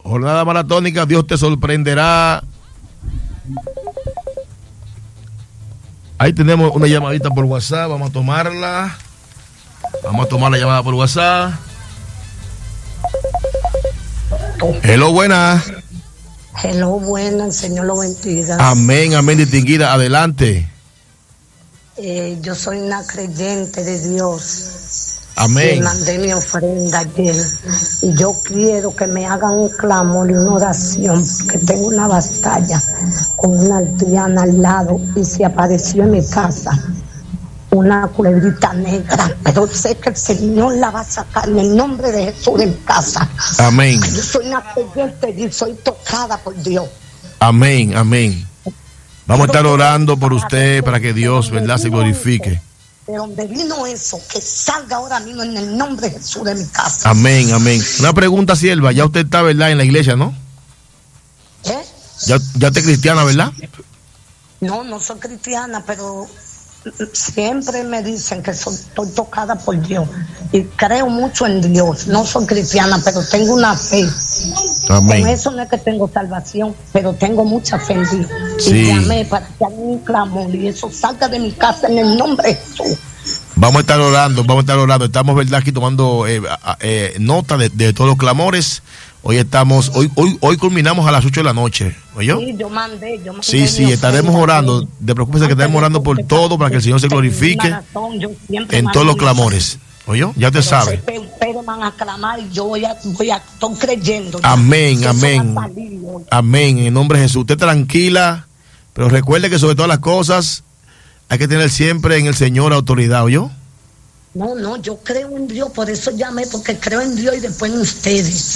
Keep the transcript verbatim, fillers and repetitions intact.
Jornada maratónica, Dios te sorprenderá. Ahí tenemos una llamadita por WhatsApp, vamos a tomarla. Vamos a tomar la llamada por WhatsApp. Hello, buena. Hello, buena, el Señor lo bendiga. Amén, amén, distinguida, adelante. Eh, yo soy una creyente de Dios. Amén. Le mandé mi ofrenda ayer y yo quiero que me hagan un clamor y una oración, porque tengo una batalla con una aldeana al lado y se apareció en mi casa una culebrita negra, pero sé que el Señor la va a sacar en el nombre de Jesús de mi casa. Amén. Yo soy una creyente y soy tocada por Dios. Amén, amén. Vamos a estar orando por usted para que Dios, ¿verdad?, se glorifique. De donde vino eso, que salga ahora mismo en el nombre de Jesús de mi casa. Amén, amén. Una pregunta, sierva, ya usted está, ¿verdad?, en la iglesia, ¿no? ¿Eh? Ya, ya usted es cristiana, ¿verdad? No, no soy cristiana, pero siempre me dicen que soy, estoy tocada por Dios y creo mucho en Dios. No soy cristiana, pero tengo una fe. Amén. Con eso no es que tengo salvación, pero tengo mucha fe en Dios. Sí. Y llamé para que hagan un clamor y eso salga de mi casa en el nombre de Jesús. Vamos a estar orando, vamos a estar orando. Estamos, ¿verdad?, aquí tomando eh, eh, nota de, de todos los clamores. Hoy estamos, hoy hoy hoy culminamos a las ocho de la noche, ¿oyó? Sí, yo mandé, yo mandé. Sí, sí, estaremos orando. No te preocupes que estaremos orando por todo para que el Señor se glorifique en todos los clamores. ¿Oyó? Ya te sabe. Pero van a clamar y yo voy a, voy a, estoy creyendo. Amén, amén. Amén, en nombre de Jesús. Usted tranquila, pero recuerde que sobre todas las cosas hay que tener siempre en el Señor autoridad, ¿oyó? No, no, yo creo en Dios, por eso llamé, porque creo en Dios y después en ustedes.